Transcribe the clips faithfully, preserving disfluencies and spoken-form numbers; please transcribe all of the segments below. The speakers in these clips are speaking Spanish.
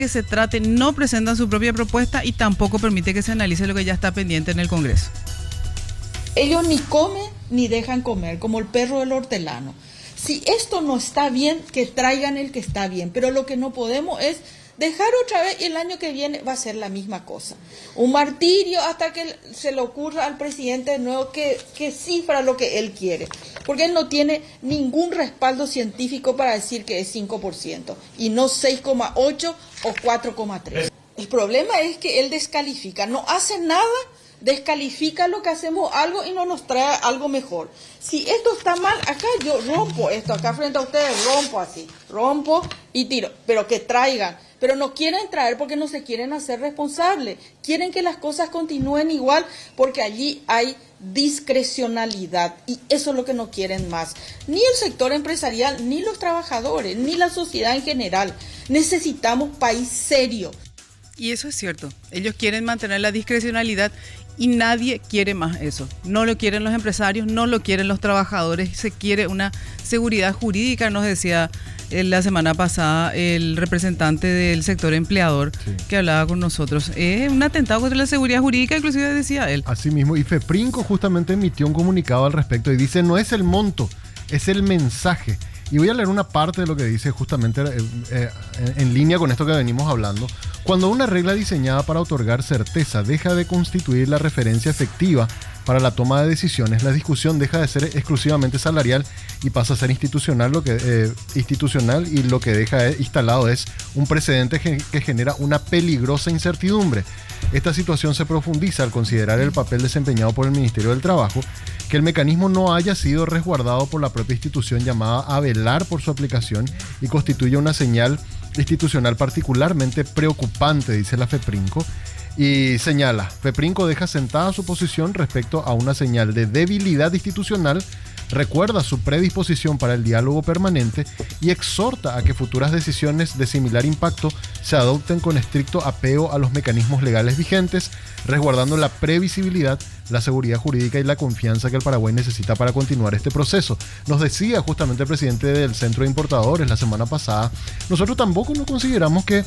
que se trate, no presentan su propia propuesta y tampoco permite que se analice lo que ya está pendiente en el Congreso. Ellos ni comen ni dejan comer, como el perro del hortelano. Si esto no está bien, que traigan el que está bien, pero lo que no podemos es dejar otra vez y el año que viene va a ser la misma cosa. Un martirio hasta que se le ocurra al presidente de nuevo que, que cifra lo que él quiere. Porque él no tiene ningún respaldo científico para decir que es cinco por ciento y no seis coma ocho o cuatro coma tres. El problema es que él descalifica, no hace nada, descalifica lo que hacemos algo y no nos trae algo mejor. Si esto está mal, acá yo rompo esto, acá frente a ustedes rompo así, rompo y tiro, pero que traigan. Pero no quieren traer porque no se quieren hacer responsables. Quieren que las cosas continúen igual porque allí hay discrecionalidad y eso es lo que no quieren más. Ni el sector empresarial, ni los trabajadores, ni la sociedad en general. Necesitamos país serio. Y eso es cierto. Ellos quieren mantener la discrecionalidad y nadie quiere más eso. No lo quieren los empresarios, no lo quieren los trabajadores. Se quiere una seguridad jurídica, nos decía eh, la semana pasada el representante del sector empleador, sí, que hablaba con nosotros. Es un atentado contra la seguridad jurídica, inclusive decía él. Así mismo, y FEPRINCO justamente emitió un comunicado al respecto y dice, no es el monto, es el mensaje. Y voy a leer una parte de lo que dice justamente eh, eh, en línea con esto que venimos hablando. Cuando una regla diseñada para otorgar certeza deja de constituir la referencia efectiva para la toma de decisiones, la discusión deja de ser exclusivamente salarial y pasa a ser institucional, lo que, eh, institucional y lo que deja instalado es un precedente que genera una peligrosa incertidumbre. Esta situación se profundiza al considerar el papel desempeñado por el Ministerio del Trabajo, que el mecanismo no haya sido resguardado por la propia institución llamada a velar por su aplicación y constituye una señal institucional particularmente preocupante, dice la FEPRINCO, y señala, FEPRINCO deja sentada su posición respecto a una señal de debilidad institucional, recuerda su predisposición para el diálogo permanente y exhorta a que futuras decisiones de similar impacto se adopten con estricto apego a los mecanismos legales vigentes, resguardando la previsibilidad, la seguridad jurídica y la confianza que el Paraguay necesita para continuar este proceso. Nos decía justamente el presidente del Centro de Importadores la semana pasada, nosotros tampoco no consideramos que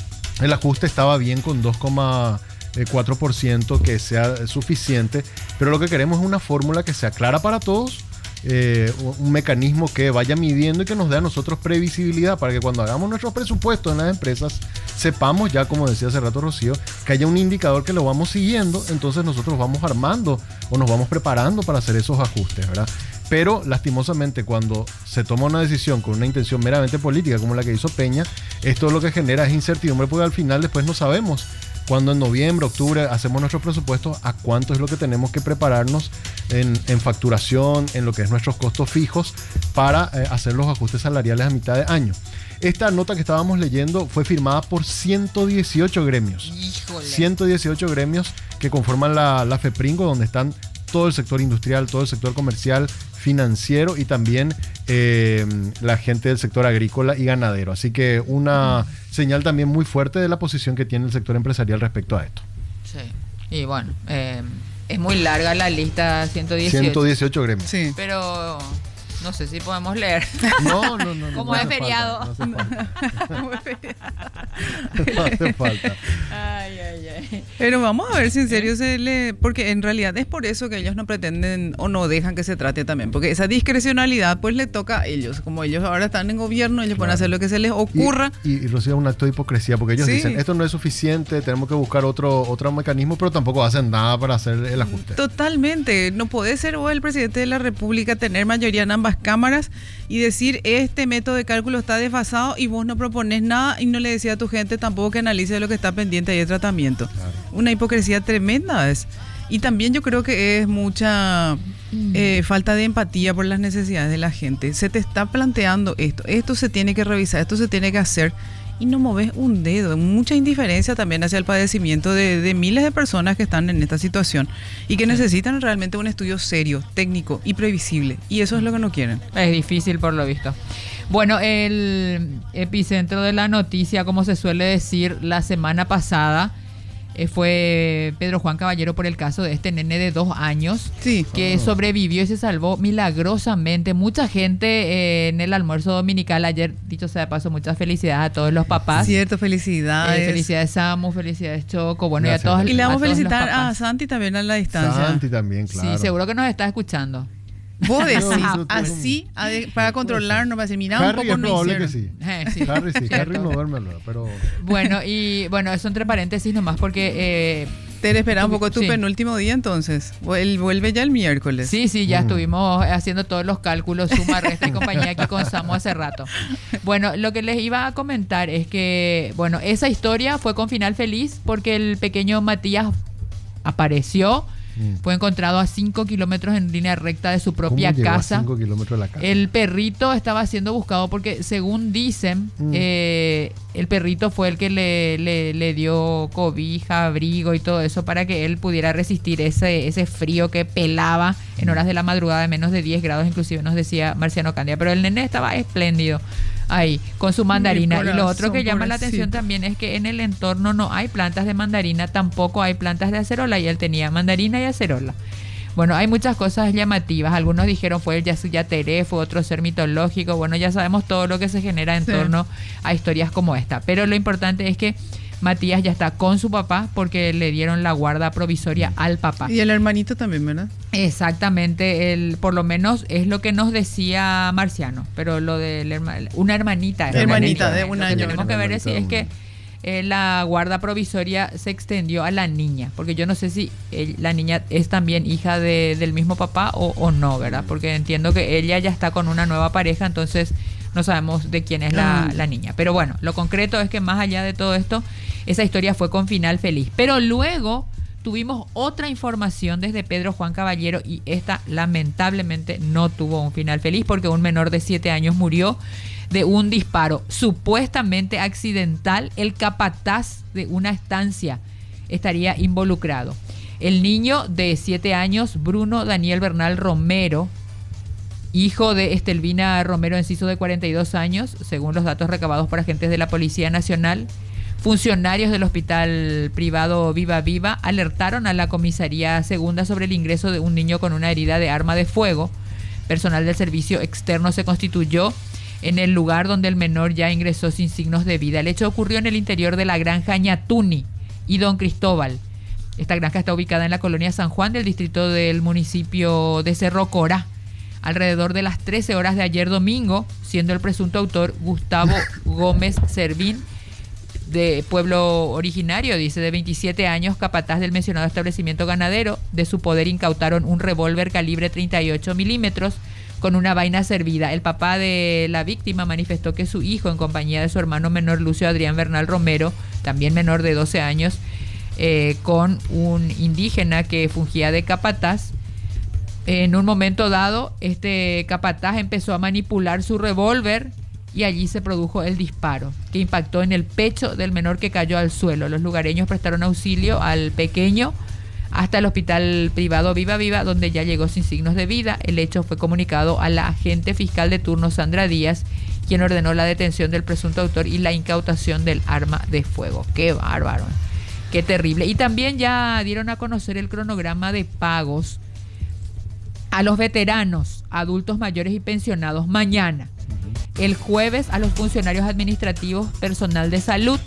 el ajuste estaba bien con dos coma cuatro por ciento, que sea suficiente, pero lo que queremos es una fórmula que sea clara para todos, eh, un mecanismo que vaya midiendo y que nos dé a nosotros previsibilidad para que cuando hagamos nuestros presupuestos en las empresas sepamos ya, como decía hace rato Rocío, que haya un indicador que lo vamos siguiendo, entonces nosotros vamos armando o nos vamos preparando para hacer esos ajustes, ¿verdad? Pero lastimosamente cuando se toma una decisión con una intención meramente política como la que hizo Peña, esto lo que genera es incertidumbre porque al final después no sabemos cuando en noviembre, octubre hacemos nuestros presupuestos a cuánto es lo que tenemos que prepararnos en, en facturación, en lo que es nuestros costos fijos para eh, hacer los ajustes salariales a mitad de año. Esta nota que estábamos leyendo fue firmada por ciento dieciocho gremios. Híjole. ciento dieciocho gremios que conforman la, la FEPRINCO, donde están todo el sector industrial, todo el sector comercial, financiero y también eh, la gente del sector agrícola y ganadero. Así que una señal también muy fuerte de la posición que tiene el sector empresarial respecto a esto. Sí, y bueno, eh, es muy larga la lista, ciento dieciocho. ciento dieciocho gremios. Sí. Pero no sé si podemos leer. No, no, no. Como no es feriado. Falta, no hace falta. No hace falta. Ay, ay, ay. Pero vamos a ver si en serio se le... Porque en realidad es por eso que ellos no pretenden o no dejan que se trate también. Porque esa discrecionalidad pues le toca a ellos. Como ellos ahora están en gobierno, ellos claro. pueden hacer lo que se les ocurra. Y, y, y Rocío, es un acto de hipocresía. Porque ellos sí. dicen, esto no es suficiente, tenemos que buscar otro, otro mecanismo, pero tampoco hacen nada para hacer el ajuste. Totalmente. No puede ser vos el presidente de la República tener mayoría en ambas cámaras y decir, este método de cálculo está desfasado y vos no propones nada y no le decís a tu gente tampoco que analice lo que está pendiente ahí de tratamiento. Claro. Una hipocresía tremenda es. Y también yo creo que es mucha eh, falta de empatía por las necesidades de la gente. Se te está planteando esto, esto se tiene que revisar, esto se tiene que hacer y no moves un dedo. Mucha indiferencia también hacia el padecimiento de, de miles de personas que están en esta situación y que sí. necesitan realmente un estudio serio, técnico y previsible. Y eso es lo que no quieren. Es difícil por lo visto. Bueno, el epicentro de la noticia, como se suele decir, la semana pasada eh, fue Pedro Juan Caballero por el caso de este nene de dos años Sí. que Oh. sobrevivió y se salvó milagrosamente. Mucha gente eh, en el almuerzo dominical ayer, dicho sea de paso, muchas felicidades a todos los papás. Cierto, felicidades. Eh, felicidades Samu, felicidades Choco, bueno, Gracias, y a todos. Y le vamos a todos los felicitar a papás. Santi también a la distancia. Santi también, claro. Sí, seguro que nos está escuchando. Vos decís, No, no, así, ade- para controlarnos, para decir, mira, un Harry poco es no probable hicieron. que sí. Eh, sí. Harry sí, Cierto. Harry no duerme luego, pero... Bueno, y bueno, eso entre paréntesis nomás porque eh, Te espera un poco tu Sí. penúltimo día entonces. Él vuelve ya el miércoles. sí, sí, ya Mm. estuvimos haciendo todos los cálculos, suma, resta y compañía aquí con Samu hace rato. Bueno, lo que les iba a comentar es que, bueno, esa historia fue con final feliz porque el pequeño Matías apareció, Mm. fue encontrado a cinco kilómetros en línea recta de su propia ¿Cómo llegó a casa. cinco kilómetros de la casa? El perrito estaba siendo buscado porque, según dicen, Mm. eh, el perrito fue el que le, le, le dio cobija, abrigo y todo eso para que él pudiera resistir ese, ese frío que pelaba en horas de la madrugada de menos de diez grados, inclusive nos decía Marciano Candia. Pero el nene estaba espléndido ahí, con su mandarina. Mi Y lo otro que corazón, llama la atención pobrecito. también es que en el entorno no hay plantas de mandarina, tampoco hay plantas de acerola, y él tenía mandarina y acerola. Bueno, hay muchas cosas llamativas. Algunos dijeron fue el Yasuyateré, fue otro ser mitológico. Bueno, ya sabemos todo lo que se genera en Sí. torno a historias como esta. Pero lo importante es que Matías ya está con su papá porque le dieron la guarda provisoria al papá. Y el hermanito también, ¿verdad? Exactamente, el, por lo menos es lo que nos decía Marciano. Pero lo de la herma- una hermanita. Hermanita de un Lo que año. tenemos que ver es, si es que eh, la guarda provisoria se extendió a la niña, porque yo no sé si el- la niña es también hija de- del mismo papá o, o no, ¿verdad? Porque entiendo que ella ya está con una nueva pareja, entonces no sabemos de quién es la, Ah. la niña. Pero bueno, lo concreto es que más allá de todo esto, esa historia fue con final feliz. Pero luego tuvimos otra información desde Pedro Juan Caballero y esta lamentablemente no tuvo un final feliz porque un menor de siete años murió de un disparo supuestamente accidental. El capataz de una estancia estaría involucrado. El niño de siete años, Bruno Daniel Bernal Romero, hijo de Estelvina Romero Enciso, de cuarenta y dos años, según los datos recabados por agentes de la Policía Nacional. Funcionarios del hospital privado Viva Viva alertaron a la comisaría segunda sobre el ingreso de un niño con una herida de arma de fuego. Personal del servicio externo se constituyó en el lugar donde el menor ya ingresó sin signos de vida. El hecho ocurrió en el interior de la granja Ñatuni y Don Cristóbal. Esta granja está ubicada en la colonia San Juan del distrito del municipio de Cerro Corá. Alrededor de las trece horas de ayer domingo, siendo el presunto autor Gustavo Gómez Servín, de pueblo originario, dice, de veintisiete años, capataz del mencionado establecimiento ganadero. De su poder incautaron un revólver calibre treinta y ocho milímetros con una vaina servida. El papá de la víctima manifestó que su hijo, en compañía de su hermano menor Lucio Adrián Bernal Romero, también menor de doce años, eh, con un indígena que fungía de capataz. En un momento dado, este capataz empezó a manipular su revólver y allí se produjo el disparo, que impactó en el pecho del menor, que cayó al suelo. Los lugareños prestaron auxilio al pequeño hasta el hospital privado Viva Viva, donde ya llegó sin signos de vida. El hecho fue comunicado a la agente fiscal de turno, Sandra Díaz, quien ordenó la detención del presunto autor y la incautación del arma de fuego. ¡Qué bárbaro! ¡Qué terrible! Y también ya dieron a conocer el cronograma de pagos a los veteranos, adultos mayores y pensionados mañana. El jueves a los funcionarios administrativos, personal de salud.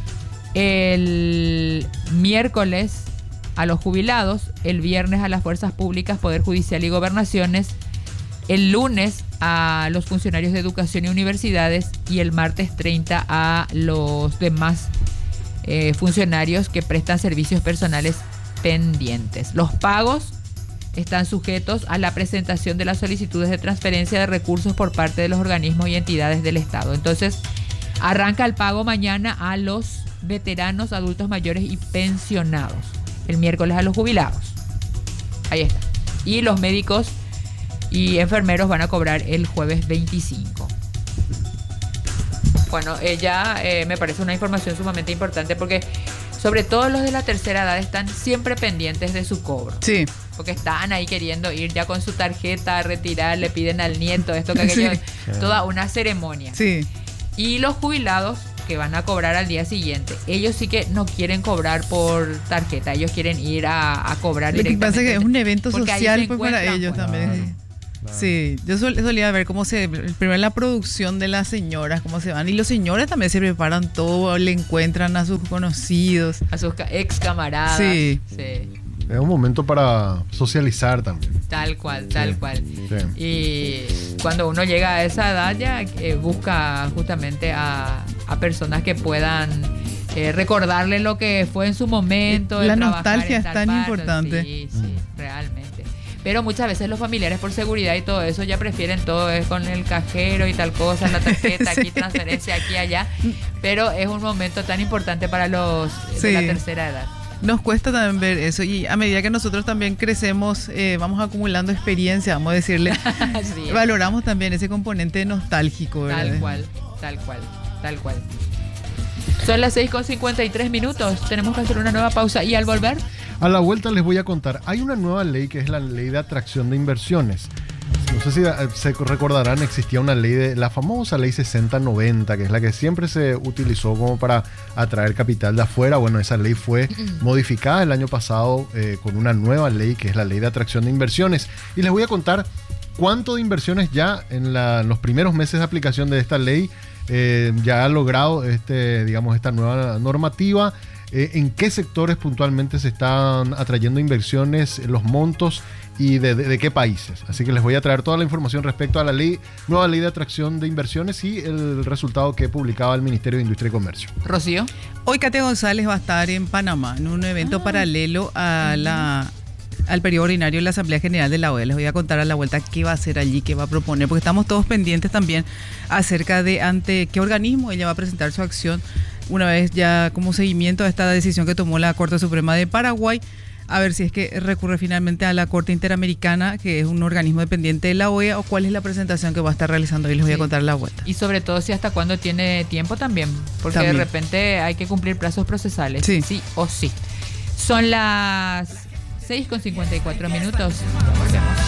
El miércoles a los jubilados. El viernes a las fuerzas públicas, Poder Judicial y Gobernaciones. El lunes a los funcionarios de educación y universidades. Y el martes treinta a los demás eh, funcionarios que prestan servicios personales pendientes. Los pagos están sujetos a la presentación de las solicitudes de transferencia de recursos por parte de los organismos y entidades del Estado. Entonces, arranca el pago mañana a los veteranos, adultos mayores y pensionados. El miércoles a los jubilados. Ahí está. Y los médicos y enfermeros van a cobrar el jueves veinticinco. Bueno, eh, ya eh, me parece una información sumamente importante porque sobre todo los de la tercera edad están siempre pendientes de su cobro. Sí. Porque están ahí queriendo ir ya con su tarjeta a retirar, le piden al nieto esto, que aquello, Sí. toda una ceremonia. Sí. Y los jubilados que van a cobrar al día siguiente. Ellos sí que no quieren cobrar por tarjeta, ellos quieren ir a, a cobrar Lo que directamente. pasa es que es un evento Porque ahí social se pues, para encuentran, ellos pues. también. Claro. Sí, yo sol- solía ver cómo se, primero la producción de las señoras, cómo se van, y los señores también se preparan todo, le encuentran a sus conocidos. A sus ca- ex camaradas. Sí. Sí. Es un momento para socializar también. Tal cual, tal Sí, cual. sí. Y cuando uno llega a esa edad ya eh, busca justamente a, a personas que puedan eh, recordarle lo que fue en su momento. La de trabajar nostalgia en es tal tan parte. importante. Sí, sí, realmente. Pero muchas veces los familiares por seguridad y todo eso ya prefieren todo es con el cajero y tal cosa, la tarjeta, aquí Sí. transferencia, aquí, allá. Pero es un momento tan importante para los eh, de Sí. la tercera edad. Nos cuesta también ver eso, y a medida que nosotros también crecemos, eh, vamos acumulando experiencia, vamos a decirle, Sí. valoramos también ese componente nostálgico, ¿verdad? Tal cual, tal cual, tal cual. Son las seis con cincuenta y tres minutos. Tenemos que hacer una nueva pausa y al volver, A la vuelta les voy a contar, hay una nueva ley que es la ley de atracción de inversiones. No sé si eh, se recordarán, existía una ley, de la famosa ley sesenta noventa, que es la que siempre se utilizó como para atraer capital de afuera. Bueno, esa ley fue modificada el año pasado eh, con una nueva ley que es la ley de atracción de inversiones. Y les voy a contar cuánto de inversiones ya en, la- en los primeros meses de aplicación de esta ley eh, ya ha logrado este, digamos, esta nueva normativa. Eh, en qué sectores puntualmente se están atrayendo inversiones, los montos y de, de- de qué países. Así que les voy a traer toda la información respecto a la ley, nueva ley de atracción de inversiones y el resultado que publicaba el Ministerio de Industria y Comercio. Rocío. Hoy Kate González va a estar en Panamá en un evento Ah. paralelo a la, al periodo ordinario de la Asamblea General de la O E A. Les voy a contar a la vuelta qué va a hacer allí, qué va a proponer, porque estamos todos pendientes también acerca de ante qué organismo ella va a presentar su acción una vez ya como seguimiento a esta decisión que tomó la Corte Suprema de Paraguay, a ver si es que recurre finalmente a la Corte Interamericana, que es un organismo dependiente de la O E A, o cuál es la presentación que va a estar realizando. Y les voy a Sí. contar a la vuelta. Y sobre todo si hasta cuándo tiene tiempo también, porque También. de repente hay que cumplir plazos procesales, Sí. sí o sí. Son las seis con cincuenta y cuatro minutos. Ya volvemos.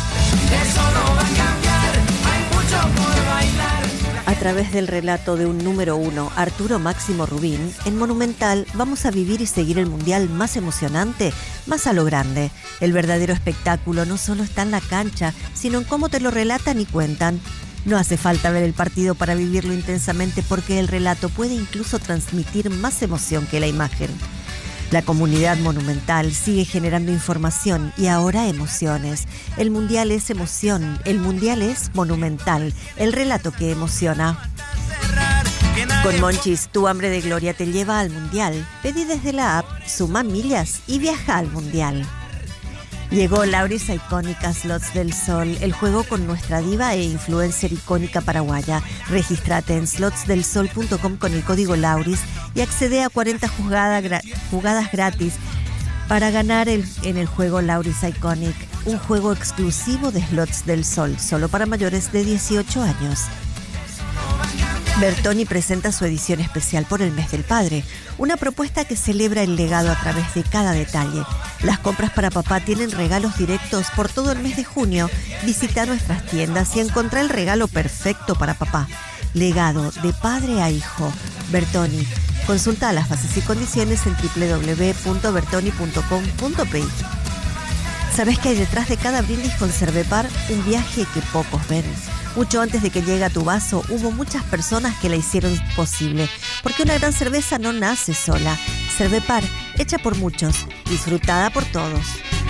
A través del relato de un número uno, Arturo Máximo Rubín, en Monumental vamos a vivir y seguir el mundial más emocionante, más a lo grande. El verdadero espectáculo no solo está en la cancha, sino en cómo te lo relatan y cuentan. No hace falta ver el partido para vivirlo intensamente, porque el relato puede incluso transmitir más emoción que la imagen. La comunidad Monumental sigue generando información y ahora emociones. El mundial es emoción, el mundial es Monumental, el relato que emociona. Con Monchis, tu hambre de gloria te lleva al mundial. Pedí desde la app, suma millas y viaja al mundial. Llegó Lauris Icónica Slots del Sol, el juego con nuestra diva e influencer icónica paraguaya. Regístrate en slots del sol punto com con el código Lauris y accede a cuarenta jugada gra- jugadas gratis para ganar el, en el juego Lauris Iconic, un juego exclusivo de Slots del Sol, solo para mayores de dieciocho años. Bertoni presenta su edición especial por el Mes del Padre, una propuesta que celebra el legado a través de cada detalle. Las compras para papá tienen regalos directos por todo el mes de junio. Visita nuestras tiendas y encontrá el regalo perfecto para papá. Legado de padre a hijo. Bertoni. Consulta las bases y condiciones en doble u doble u doble u punto bertoni punto com punto pe i. ¿Sabés que hay detrás de cada brindis con Cervepar? Un viaje que pocos ven. Mucho antes de que llegue a tu vaso, hubo muchas personas que la hicieron posible. Porque una gran cerveza no nace sola. Cervepar, hecha por muchos, disfrutada por todos.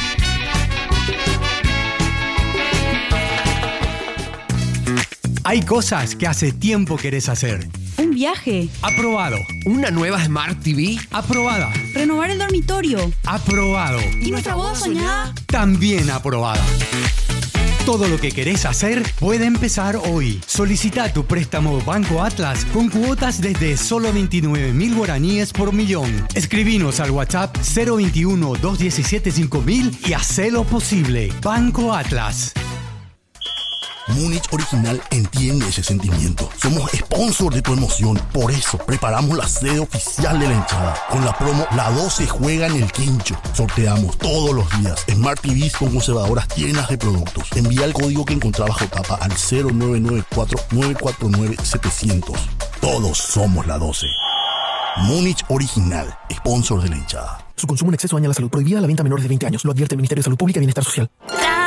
Hay cosas que hace tiempo querés hacer. Un viaje, Aprobado. ¿Una nueva Smart T V? Aprobada. renovar el dormitorio. Aprobado. ¿Y nuestra boda soñada? También aprobada. Todo lo que querés hacer puede empezar hoy. Solicita tu préstamo Banco Atlas con cuotas desde solo veintinueve mil guaraníes por millón. Escribinos al WhatsApp cero veintiuno, dos diecisiete, cinco mil y hacelo posible. Banco Atlas. Múnich Original entiende ese sentimiento. Somos sponsor de tu emoción. Por eso preparamos la sede oficial de la hinchada. Con la promo La doce juega en el quincho. Sorteamos todos los días Smart T Vs con conservadoras llenas de productos. Envía el código que encontrás bajo tapa al cero nueve nueve cuatro, nueve cuatro nueve, setecientos. Todos somos La doce. Múnich Original, sponsor de la hinchada. Su consumo en exceso daña la salud. Prohibida la venta a menores de veinte años. Lo advierte el Ministerio de Salud Pública y Bienestar Social.